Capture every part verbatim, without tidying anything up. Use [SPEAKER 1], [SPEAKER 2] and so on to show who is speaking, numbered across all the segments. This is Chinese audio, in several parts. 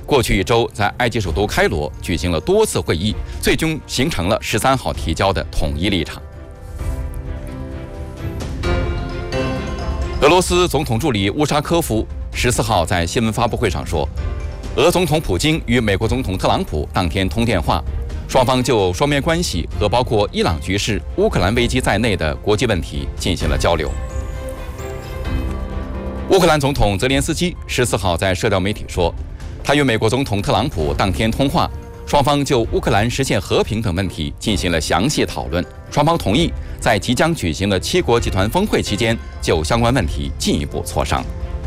[SPEAKER 1] 过去一周，在埃及首都开罗举行了多次会议，最终形成了十三号提交的统一立场。俄罗斯总统助理乌沙科夫十四号在新闻发布会上说，俄总统普京与美国总统特朗普当天通电话，双方就双边关系和包括伊朗局势、乌克兰危机在内的国际问题进行了交流。乌克兰总统泽连斯基十四号在社交媒体说，他与美国总统特朗普当天通话，双方就乌克兰实现和平等问题进行了详细讨论，双方同意在即将举行的七国集团峰会期间就相关问题进一步磋商。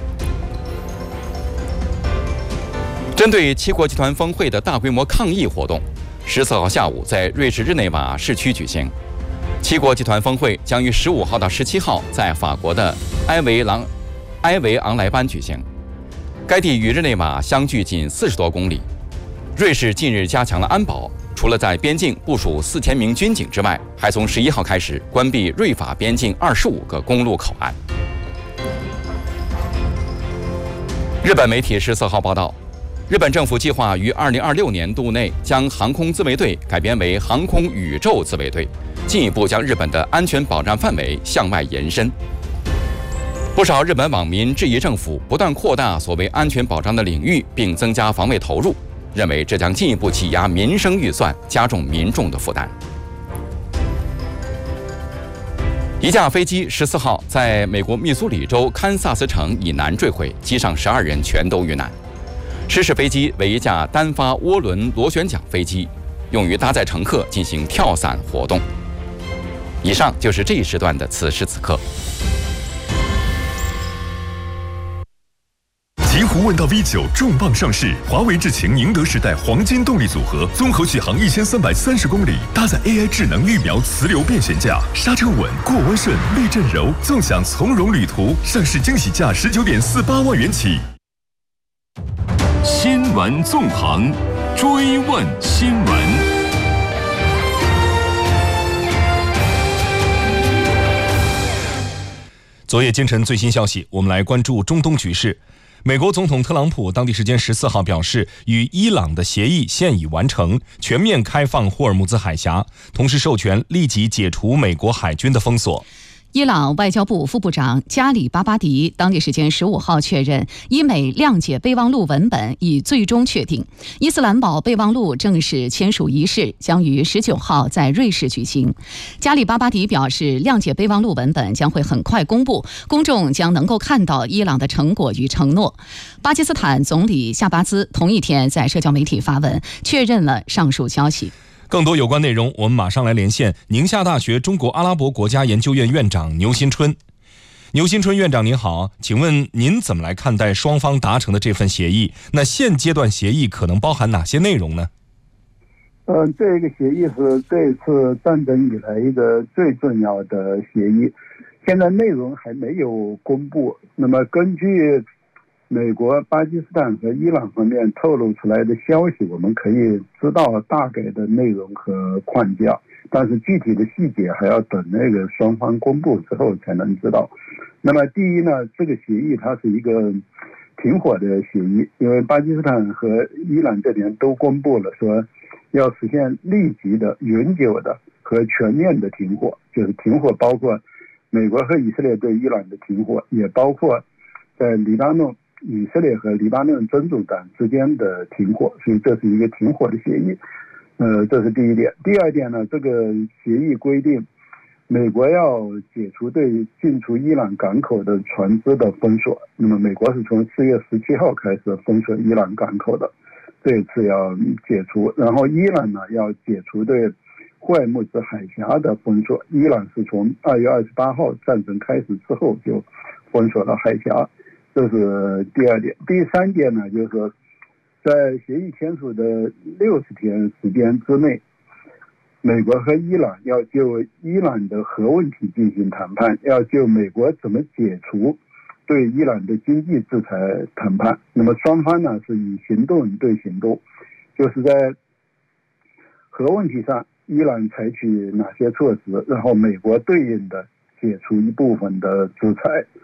[SPEAKER 1] 针对七国集团峰会的大规模抗议活动，十四号下午在瑞士日内瓦市区举行。七国集团峰会将于十五号到十七号在法国的埃维朗埃维昂莱班举行。该地与日内瓦相距仅四十多公里。瑞士近日加强了安保，除了在边境部署四千名军警之外，还从十一号开始关闭瑞法边境二十五个公路口岸。日本媒体十四号报道，日本政府计划于二零二六年度内将航空自卫队改编为航空宇宙自卫队，进一步将日本的安全保障范围向外延伸。不少日本网民质疑政府不断扩大所谓安全保障的领域，并增加防卫投入，认为这将进一步挤压民生预算，加重民众的负担。一架飞机十四号在美国密苏里州堪萨斯城以南坠毁，机上十二人全都遇难。失事飞机为一架单发涡轮螺旋桨飞机，用于搭载乘客进行跳伞活动。以上就是这一时段的此时此刻。
[SPEAKER 2] 极狐问道 V 九重磅上市，华为智擎宁德时代黄金动力组合，综合续航一千三百三十公里，搭载 A I 智能预瞄磁流变悬架，刹车稳，过弯顺，避震柔，纵享从容旅途。上市惊喜价十九点四八万元起。
[SPEAKER 3] 新闻纵横，追问新闻。
[SPEAKER 4] 昨夜今晨最新消息，我们来关注中东局势。美国总统特朗普当地时间十四号表示，与伊朗的协议现已完成，全面开放霍尔木兹海峡，同时授权立即解除美国海军的封锁。
[SPEAKER 5] 伊朗外交部副部长加里巴巴迪当地时间十五号确认，伊美谅解备忘录文本已最终确定，伊斯兰堡备忘录正式签署仪式将于十九号在瑞士举行。加里巴巴迪表示，谅解备忘录文本将会很快公布，公众将能够看到伊朗的成果与承诺。巴基斯坦总理夏巴兹同一天在社交媒体发文，确认了上述消息。
[SPEAKER 4] 更多有关内容，我们马上来连线宁夏大学中国阿拉伯国家研究院院长牛新春。牛新春院长您好，请问您怎么来看待双方达成的这份协议？那现阶段协议可能包含哪些内容呢？
[SPEAKER 6] 呃，这个协议是这次战争以来一个最重要的协议，现在内容还没有公布。那么根据美国、巴基斯坦和伊朗方面透露出来的消息，我们可以知道大概的内容和框架，但是具体的细节还要等那个双方公布之后才能知道。那么第一呢，这个协议它是一个停火的协议，因为巴基斯坦和伊朗这边都公布了说要实现立即的、永久的和全面的停火，就是停火包括美国和以色列对伊朗的停火，也包括在黎巴嫩以色列和黎巴嫩真主党之间的停火，所以这是一个停火的协议。呃，这是第一点。第二点呢，这个协议规定，美国要解除对进出伊朗港口的船只的封锁。那么，美国是从四月十七号开始封锁伊朗港口的，这一次要解除。然后，伊朗呢要解除对霍尔木兹海峡的封锁。伊朗是从二月二十八号战争开始之后就封锁了海峡。这是第二点。第三点呢，就是说，在协议签署的六十天时间之内，美国和伊朗要就伊朗的核问题进行谈判，要就美国怎么解除对伊朗的经济制裁谈判。那么双方呢是以行动对行动，就是在核问题上，伊朗采取哪些措施，然后美国对应的解除一部分的制裁。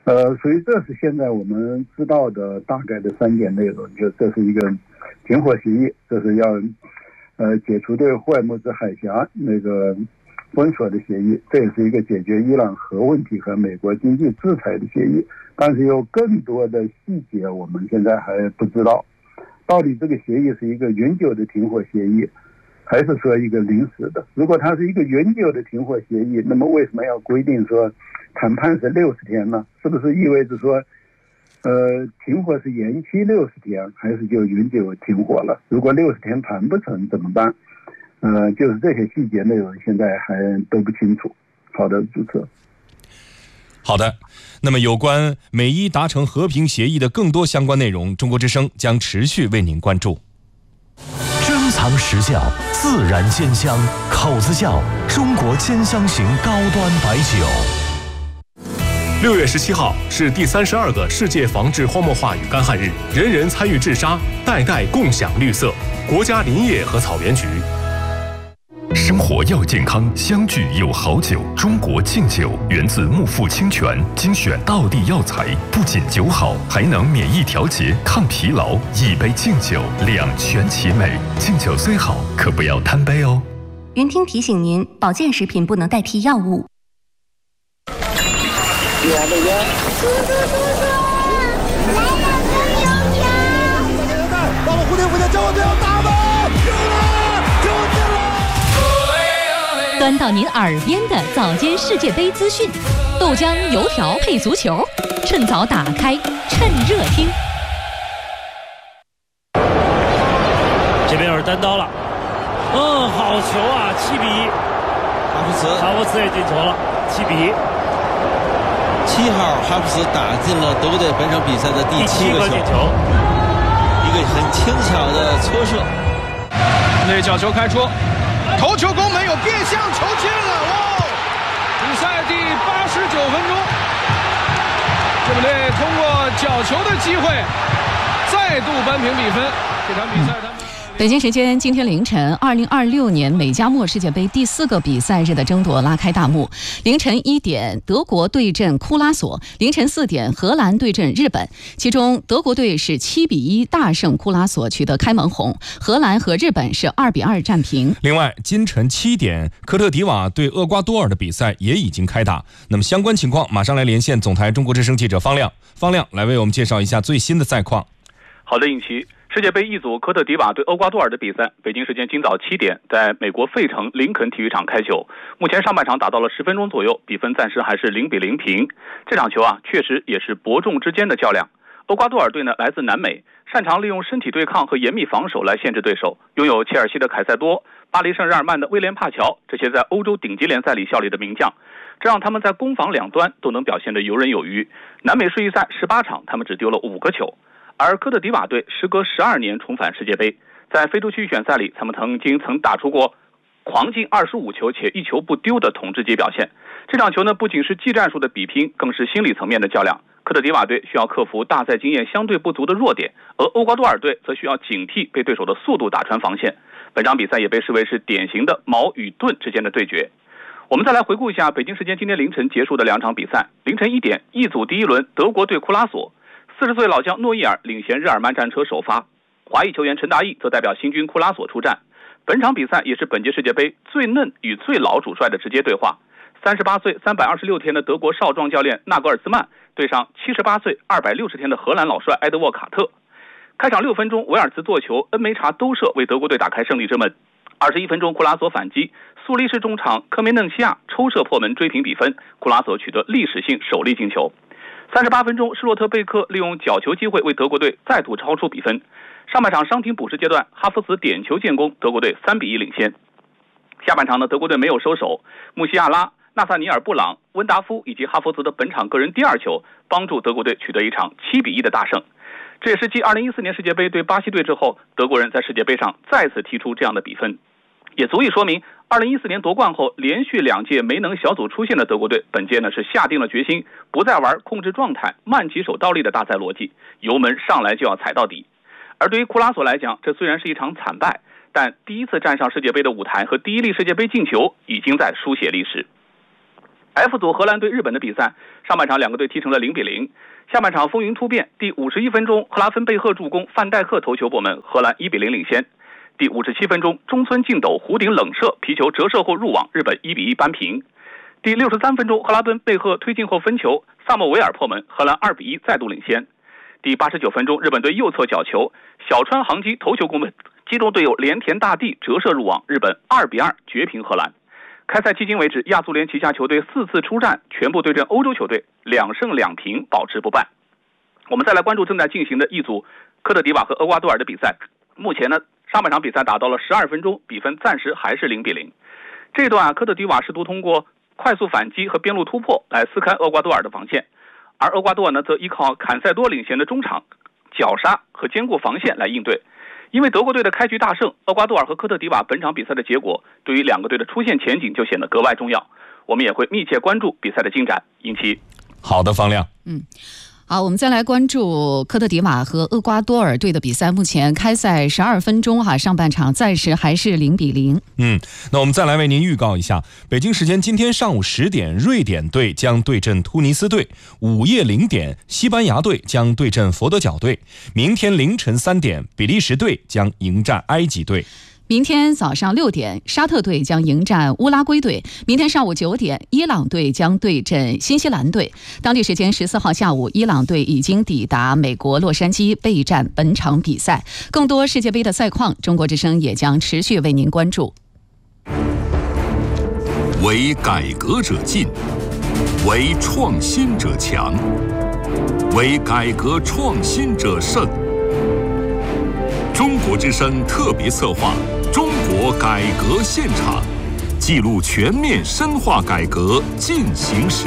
[SPEAKER 6] 呃，所以这是现在我们知道的大概的三点内容，就这是一个停火协议，这是要呃解除对霍尔木兹海峡那个封锁的协议，这也是一个解决伊朗核问题和美国经济制裁的协议。但是有更多的细节我们现在还不知道，到底这个协议是一个永久的停火协议，还是说一个临时的？如果它是一个永久的停火协议，那么为什么要规定说谈判是六十天呢？是不是意味着说呃，停火是延期六十天，还是就永久停火了？如果六十天谈不成怎么办？呃，就是这些细节内容现在还都不清楚。好的，主持人。
[SPEAKER 4] 好的，那么有关美伊达成和平协议的更多相关内容，中国之声将持续为您关注。
[SPEAKER 7] 珍藏实窖，自然鲜香，口子窖，中国兼香型高端白酒。
[SPEAKER 8] 六月十七号是第三十二个世界防治荒漠化与干旱日，人人参与治沙，代代共享绿色。国家林业和草原局。
[SPEAKER 2] 生活要健康，相聚有好酒。中国敬酒源自木富清泉，精选道地药材，不仅酒好，还能免疫调节、抗疲劳。一杯敬酒，两全其美。敬酒虽好，可不要贪杯哦。
[SPEAKER 9] 云听提醒您，保健食品不能代替药物。
[SPEAKER 10] 叔叔叔叔，来两根油条。
[SPEAKER 11] 到了蝴蝶蝴蝶，叫我不要打吧！救了，救进了！
[SPEAKER 12] 端到您耳边的早间世界杯资讯，豆浆油条配足球，趁早打开，趁热听。
[SPEAKER 13] 这边有人单刀了，嗯，好球啊，七比一。
[SPEAKER 14] 哈弗茨，
[SPEAKER 13] 哈弗茨也进球了，七比一。
[SPEAKER 14] 七号哈弗茨打进了德国队本场比赛的第七个
[SPEAKER 13] 进球，
[SPEAKER 14] 一个很轻巧的搓射。
[SPEAKER 15] 内角球开出，头球攻门有变向，球进了！哇！比赛第八十九分钟，日本队通过角球的机会再度扳平比分。这场比赛他们。
[SPEAKER 5] 北京时间今天凌晨，二零二六年美加墨世界杯第四个比赛日的争夺拉开大幕。凌晨一点，德国对阵库拉索；凌晨四点，荷兰对阵日本。其中，德国队是七比一大胜库拉索，取得开门红；荷兰和日本是二比二战平。
[SPEAKER 4] 另外，今晨七点，科特迪瓦对厄瓜多尔的比赛也已经开打。那么相关情况，马上来连线总台中国之声记者方亮。方亮来为我们介绍一下最新的赛况。
[SPEAKER 16] 好的，尹奇。世界杯一组科特迪瓦对厄瓜多尔的比赛，北京时间今早七点，在美国费城林肯体育场开球。目前上半场打到了十分钟左右，比分暂时还是零比零平。这场球啊，确实也是伯仲之间的较量。厄瓜多尔队呢，来自南美，擅长利用身体对抗和严密防守来限制对手，拥有切尔西的凯塞多、巴黎圣日耳曼的威廉帕乔这些在欧洲顶级联赛里效力的名将，这让他们在攻防两端都能表现得游刃有余。南美世预赛十八场，他们只丢了五个球。而科特迪瓦队时隔十二年重返世界杯，在非洲区预选赛里，他们曾经曾打出过狂进二十五球且一球不丢的统治级表现。这场球呢，不仅是技战术的比拼，更是心理层面的较量。科特迪瓦队需要克服大赛经验相对不足的弱点，而厄瓜多尔队则需要警惕被对手的速度打穿防线。本场比赛也被视为是典型的矛与盾之间的对决。我们再来回顾一下北京时间今天凌晨结束的两场比赛。凌晨一点，一组第一轮，德国对库拉索。四十岁老将诺伊尔领衔日耳曼战车首发，华裔球员陈大义则代表新军库拉索出战。本场比赛也是本届世界杯最嫩与最老主帅的直接对话。三十八岁三百二十六天的德国少壮教练纳格尔兹曼对上七十八岁二百六十天的荷兰老帅埃德沃卡特。开场六分钟，维尔茨做球，恩梅查兜射为德国队打开胜利之门。二十一分钟，库拉索反击，苏黎世中场科梅嫩西亚抽射破门追平比分，库拉索取得历史性首粒进球。三十八分钟，施洛特贝克利用角球机会为德国队再度超出比分。上半场伤停补时阶段，哈弗茨点球建功，德国队三比一领先。下半场呢，德国队没有收手，穆西亚拉、纳萨尼尔·布朗、温达夫以及哈弗茨的本场个人第二球，帮助德国队取得一场七比一的大胜。这也是继二零一四年世界杯对巴西队之后，德国人在世界杯上再次踢出这样的比分，也足以说明二零一四年夺冠后连续两届没能小组出线的德国队，本届呢是下定了决心，不再玩控制状态、慢起手倒立的大赛逻辑，油门上来就要踩到底。而对于库拉索来讲，这虽然是一场惨败，但第一次站上世界杯的舞台和第一粒世界杯进球已经在书写历史。 F 组荷兰对日本的比赛，上半场两个队踢成了零比零。下半场风云突变，第五十一分钟，赫拉芬贝赫助攻，范戴克头球破门，荷兰一比零领先。第五十七分钟，中村敬斗弧顶冷射，皮球折射后入网，日本一比一扳平。第六十三分钟，赫拉芬贝赫推进后分球，萨莫维尔破门，荷兰二比一再度领先。第八十九分钟，日本队右侧角球，小川航基头球攻门，击中队友连田大地折射入网，日本二比二绝平荷兰。开赛迄今为止，亚足联旗下球队四次出战，全部对阵欧洲球队，两胜两平，保持不败。我们再来关注正在进行的 E 组科特迪瓦和厄瓜多尔的比赛。目前呢，上半场比赛打到了十二分钟，比分暂时还是零比零。这一段啊，科特迪瓦试图通过快速反击和边路突破来撕开厄瓜多尔的防线，而厄瓜多尔呢，则依靠坎塞多领衔的中场绞杀和坚固防线来应对。因为德国队的开局大胜，厄瓜多尔和科特迪瓦本场比赛的结果对于两个队的出线前景就显得格外重要。我们也会密切关注比赛的进展。尹奇，
[SPEAKER 4] 好的，方亮。
[SPEAKER 5] 嗯。好，我们再来关注科特迪瓦和厄瓜多尔队的比赛。目前开赛十二分钟哈，上半场暂时还是零比零。
[SPEAKER 4] 嗯，那我们再来为您预告一下，北京时间今天上午十点，瑞典队将对阵突尼斯队；午夜零点，西班牙队将对阵佛得角队；明天凌晨三点，比利时队将迎战埃及队。
[SPEAKER 5] 明天早上六点，沙特队将迎战乌拉圭队。明天上午九点，伊朗队将对阵新西兰队。当地时间十四号下午，伊朗队已经抵达美国洛杉矶备战本场比赛。更多世界杯的赛况，中国之声也将持续为您关注。
[SPEAKER 3] 为改革者进，为创新者强，为改革创新者胜。中国之声特别策划《中国改革现场》，记录全面深化改革进行时。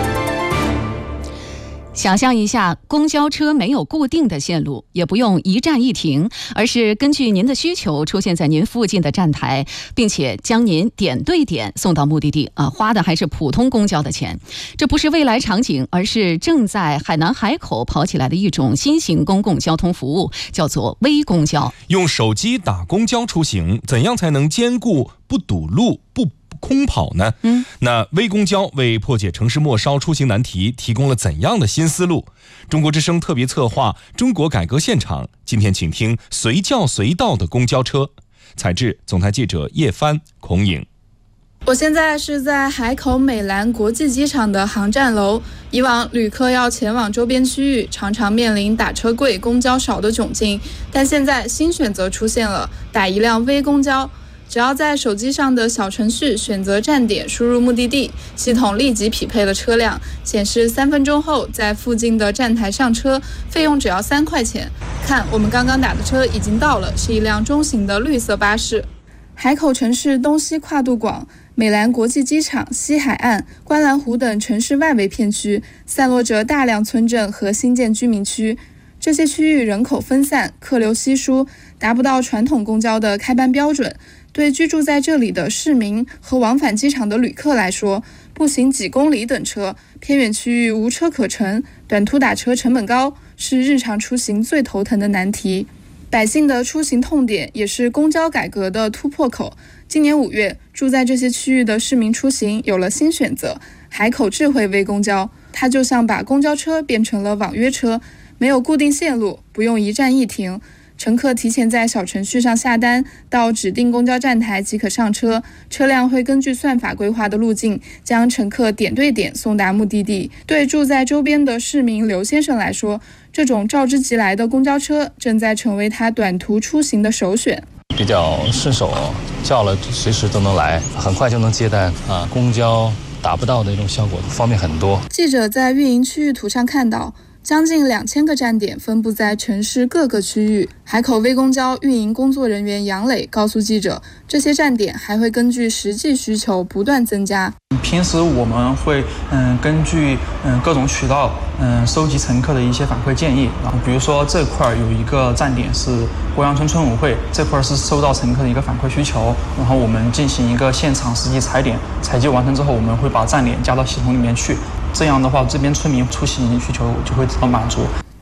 [SPEAKER 5] 想象一下，公交车没有固定的线路，也不用一站一停，而是根据您的需求出现在您附近的站台，并且将您点对点送到目的地啊，花的还是普通公交的钱。这不是未来场景，而是正在海南海口跑起来的一种新型公共交通服务，叫做微公交。
[SPEAKER 4] 用手机打公交出行，怎样才能兼顾不堵路、不空跑呢？嗯，那微公交为破解城市末梢出行难题提供了怎样的新思路？中国之声特别策划《中国改革现场》，今天请听随叫随到的公交车。采制总台记者叶帆、孔颖。
[SPEAKER 17] 我现在是在海口美兰国际机场的航站楼。以往旅客要前往周边区域，常常面临打车贵、公交少的窘境，但现在新选择出现了，打一辆微公交。只要在手机上的小程序选择站点，输入目的地，系统立即匹配了车辆，显示三分钟后在附近的站台上车，费用只要三块钱。看，我们刚刚打的车已经到了，是一辆中型的绿色巴士。海口城市东西跨度广，美兰国际机场、西海岸、观澜湖等城市外围片区散落着大量村镇和新建居民区。这些区域人口分散，客流稀疏，达不到传统公交的开班标准。对居住在这里的市民和往返机场的旅客来说，步行几公里等车，偏远区域无车可乘，短途打车成本高，是日常出行最头疼的难题。百姓的出行痛点，也是公交改革的突破口。今年五月，住在这些区域的市民出行有了新选择——海口智慧微公交。它就像把公交车变成了网约车，没有固定线路，不用一站一停。乘客提前在小程序上下单，到指定公交站台即可上车，车辆会根据算法规划的路径，将乘客点对点送达目的地。对住在周边的市民刘先生来说，这种召之即来的公交车正在成为他短途出行的首选。
[SPEAKER 18] 比较顺手，叫了随时都能来，很快就能接单啊，公交达不到的一种效果，方便很多。
[SPEAKER 17] 记者在运营区域图上看到，将近两千个站点分布在城市各个区域。海口微公交运营工作人员杨磊告诉记者，这些站点还会根据实际需求不断增加。
[SPEAKER 19] 平时我们会嗯根据嗯各种渠道嗯收集乘客的一些反馈建议，然后比如说这块有一个站点是郭阳村村委会，这块是收到乘客的一个反馈需求，然后我们进行一个现场实际踩点，采集完成之后，我们会把站点加到系统里面去。这样的话，这边村民出行需求就会得到满足。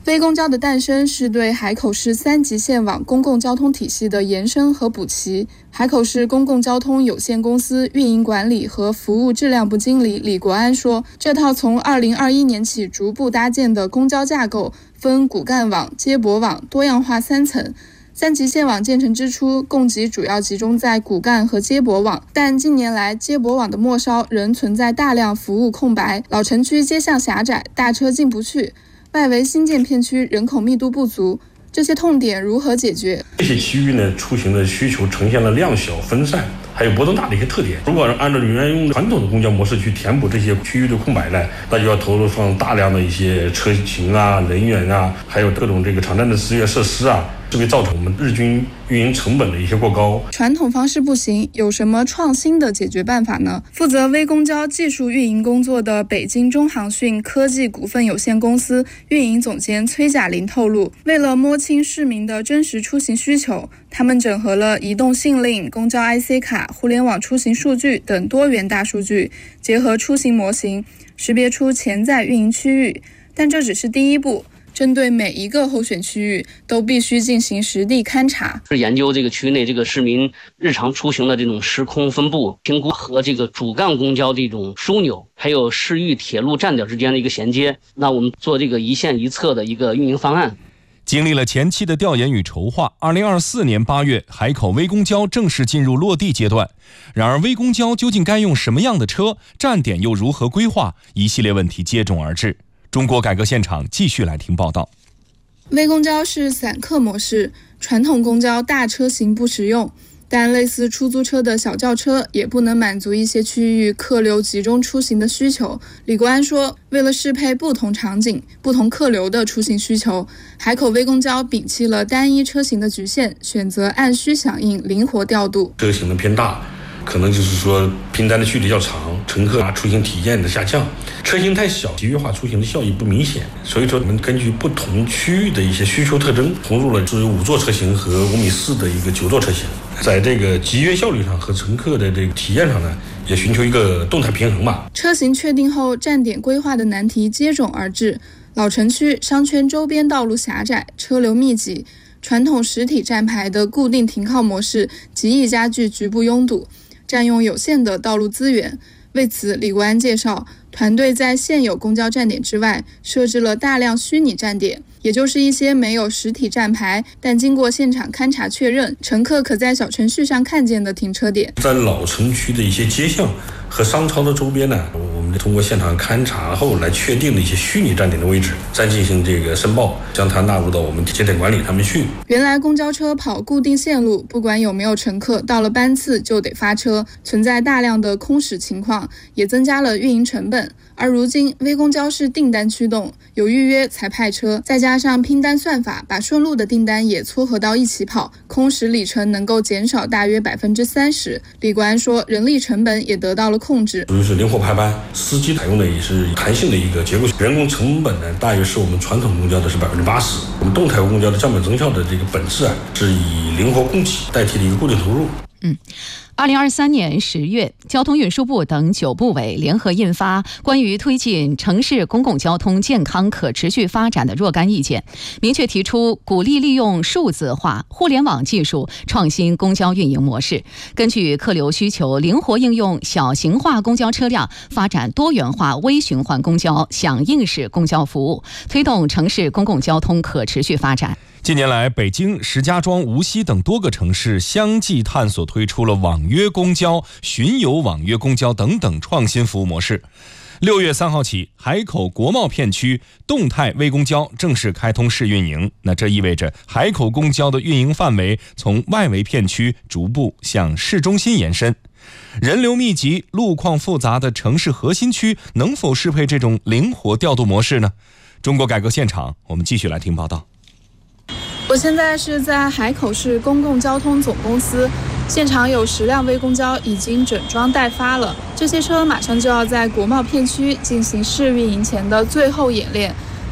[SPEAKER 17] 微公交的诞生是对海口市三级线网公共交通体系的延伸和补齐。海口市公共交通有限公司运营管理和服务质量部经理李国安说，这套从二零二一年起逐步搭建的公交架构分骨干网、接驳网、多样化三层。三级线网建成之初，供给主要集中在骨干和接驳网，但近年来接驳网的末梢仍存在大量服务空白，老城区街巷狭窄，大车进不去，外围新建片区人口密度不足，这些痛点如何解决？
[SPEAKER 20] 这些区域呢，出行的需求呈现了量小分散还有波动大的一些特点。如果按照原来用传统的公交模式去填补这些区域的空白呢，那就要投入上大量的一些车型啊、人员啊，还有各种这个场站的资源设施啊，这会造成我们日均运营成本的一些过高。
[SPEAKER 17] 传统方式不行，有什么创新的解决办法呢？负责微公交技术运营工作的北京中航讯科技股份有限公司运营总监崔甲林透露，为了摸清市民的真实出行需求，他们整合了移动信令、公交 I C 卡、互联网出行数据等多元大数据，结合出行模型，识别出潜在运营区域。但这只是第一步，针对每一个候选区域都必须进行实地勘察，
[SPEAKER 21] 是研究这个区内这个市民日常出行的这种时空分布，评估和这个主干公交的一种枢纽，还有市域铁路站点之间的一个衔接。那我们做这个一线一策的一个运营方案。
[SPEAKER 4] 经历了前期的调研与筹划，二零二四年八月，海口微公交正式进入落地阶段。然而，微公交究竟该用什么样的车，站点又如何规划，一系列问题接踵而至。中国改革现场继续来听报道。
[SPEAKER 17] 微公交是散客模式，传统公交大车型不实用，但类似出租车的小轿车也不能满足一些区域客流集中出行的需求。李国安说，为了适配不同场景、不同客流的出行需求，海口微公交摒弃了单一车型的局限，选择按需响应，灵活调度。
[SPEAKER 20] 车型的偏大，可能就是说拼单的距离较长，乘客啊出行体验的下降；车型太小，集约化出行的效益不明显。所以说，我们根据不同区域的一些需求特征，投入了属于五座车型和五米四的一个九座车型。在这个集约效率上和乘客的这个体验上呢，也寻求一个动态平衡吧。
[SPEAKER 17] 车型确定后，站点规划的难题接踵而至。老城区商圈周边道路狭窄，车流密集，传统实体站牌的固定停靠模式极易加剧局部拥堵，占用有限的道路资源。为此，李国安介绍，团队在现有公交站点之外设置了大量虚拟站点，也就是一些没有实体站牌，但经过现场勘查确认，乘客可在小程序上看见的停车点。
[SPEAKER 20] 在老城区的一些街巷和商超的周边呢，我们通过现场勘查后来确定的一些虚拟站点的位置，再进行这个申报，将它纳入到我们节点管理上面去。
[SPEAKER 17] 原来公交车跑固定线路，不管有没有乘客，到了班次就得发车，存在大量的空驶情况，也增加了运营成本。而如今微公交是订单驱动，有预约才派车，再加上拼单算法，把顺路的订单也撮合到一起跑，空驶里程能够减少大约百分之三十。李国安说，人力成本也得到了控制，
[SPEAKER 20] 属于是灵活排班，司机采用的也是弹性的一个结构，人工成本呢大约是我们传统公交的是百分之八十。我们动态公交的降本增效的这个本质啊，是以灵活供给代替了一个固定投入。
[SPEAKER 5] 嗯。二零二三年十月，交通运输部等九部委联合印发《关于推进城市公共交通健康可持续发展的若干意见》，明确提出鼓励利用数字化、互联网技术创新公交运营模式，根据客流需求灵活应用小型化公交车辆，发展多元化微循环公交、响应式公交服务，推动城市公共交通可持续发展。
[SPEAKER 4] 近年来，北京、石家庄、无锡等多个城市相继探索推出了网约公交、巡游网约公交等等创新服务模式。六月三号起，海口国贸片区动态微公交正式开通试运营。那这意味着海口公交的运营范围从外围片区逐步向市中心延伸。人流密集、路况复杂的城市核心区能否适配这种灵活调度模式呢？中国改革现场，我们继续来听报道。
[SPEAKER 17] 我现在是在海口市公共交通总公司，现场有十辆微公交已经整装待发了。这些车马上就要在国贸片区进行试运营前的最后演练。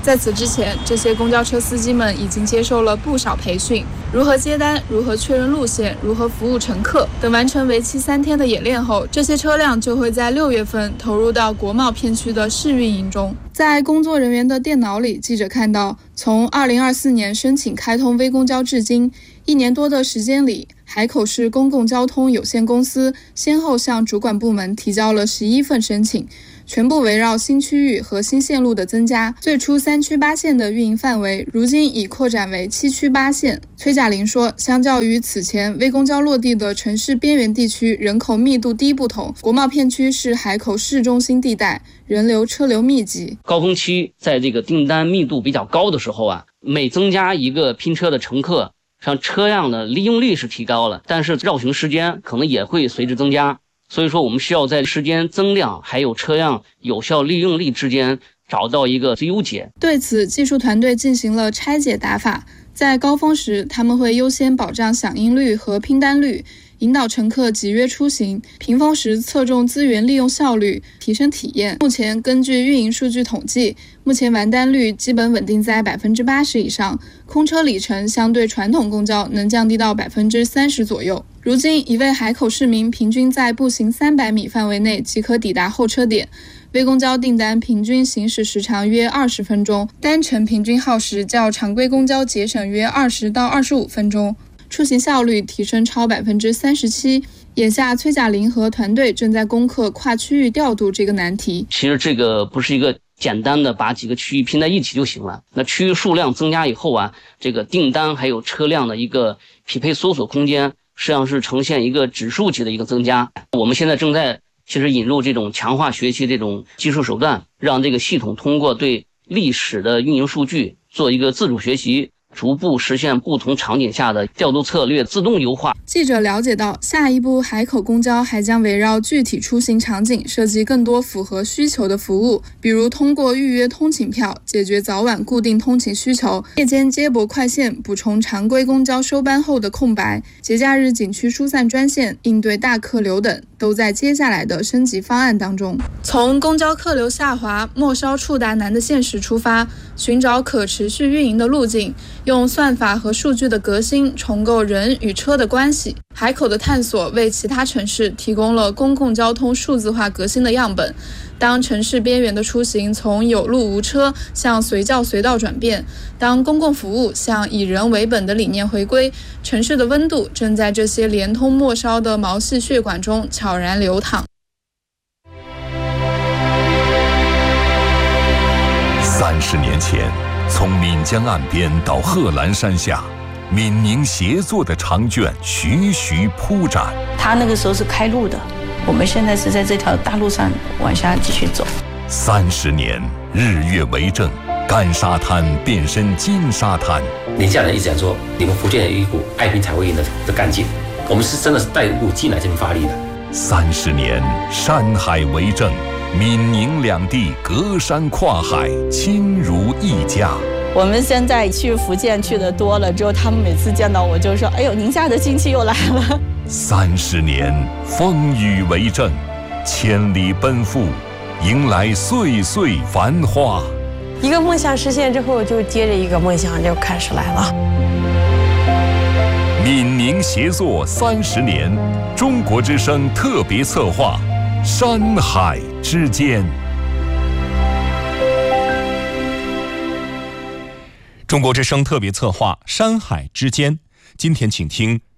[SPEAKER 17] 在此之前，这些公交车司机们已经接受了不少培训，如何接单、如何确认路线、如何服务乘客等。完成为期三天的演练后，这些车辆就会在六月份投入到国贸片区的试运营中。在工作人员的电脑里，记者看到，从二零二四年申请开通微公交至今，一年多的时间里，海口市公共交通有限公司先后向主管部门提交了十一份申请，全部围绕新区域和新线路的增加。最初三区八线的运营范围，如今已扩展为七区八线。崔嘉玲说，相较于此前微公交落地的城市边缘地区人口密度低不同，国贸片区是海口市中心地带，人流车流密集。
[SPEAKER 21] 高峰期在这个订单密度比较高的时候啊，每增加一个拼车的乘客，像车辆的利用率是提高了，但是绕行时间可能也会随之增加。所以说我们需要在时间增量还有车辆有效利用率之间找到一个最优解。
[SPEAKER 17] 对此，技术团队进行了拆解打法，在高峰时他们会优先保障响应率和拼单率，引导乘客集约出行；平峰时侧重资源利用效率，提升体验。目前根据运营数据统计，目前完单率基本稳定在百分之八十以上，空车里程相对传统公交能降低到百分之三十左右。如今，一位海口市民平均在步行三百米范围内即可抵达候车点。微公交订单平均行驶时长约二十分钟，单程平均耗时较常规公交节省约二十到二十五分钟，出行效率提升超百分之三十七。眼下，崔嘉玲和团队正在攻克跨区域调度这个难题。
[SPEAKER 21] 其实这个不是一个简单的把几个区域拼在一起就行了。那区域数量增加以后啊，这个订单还有车辆的一个匹配搜索空间，实际上是呈现一个指数级的一个增加。我们现在正在其实引入这种强化学习这种技术手段，让这个系统通过对历史的运营数据做一个自主学习，逐步实现不同场景下的调度策略自动优化。
[SPEAKER 17] 记者了解到，下一步海口公交还将围绕具体出行场景设计更多符合需求的服务，比如通过预约通勤票解决早晚固定通勤需求，夜间接驳快线补充常规公交收班后的空白，节假日景区疏散专线应对大客流等，都在接下来的升级方案当中。从公交客流下滑、末梢触达难的现实出发，寻找可持续运营的路径，用算法和数据的革新重构人与车的关系。海口的探索为其他城市提供了公共交通数字化革新的样本。当城市边缘的出行从有路无车向随叫随到转变，当公共服务向以人为本的理念回归，城市的温度正在这些连通末梢的毛细血管中悄然流淌。
[SPEAKER 3] 三十年前，从岷江岸边到贺兰山下，闽宁协作的长卷徐徐铺展。
[SPEAKER 1] 他那个时候是开路的，我们现在是在这条大路上往下继续走。
[SPEAKER 3] 三十年，日月为证，干沙滩变身金沙滩。
[SPEAKER 22] 宁夏人一直讲说，你们福建有一股爱拼才会赢的的干劲，我们是真的是带入进来这边发力的。
[SPEAKER 3] 三十年，山海为证，闽宁两地隔山跨海，亲如一家。
[SPEAKER 1] 我们现在去福建去的多了之后，他们每次见到我就说：“哎呦，宁夏的亲戚又来了。”
[SPEAKER 3] 三十年，风雨为证，千里奔赴，迎来岁岁繁华。
[SPEAKER 23] 一个梦想实现之后，就接着一个梦想就开始来了。
[SPEAKER 3] 闽宁协作三十年，中国之声特别策划，山海之间。
[SPEAKER 4] 中国之声特别策划《山海之间》，今天请听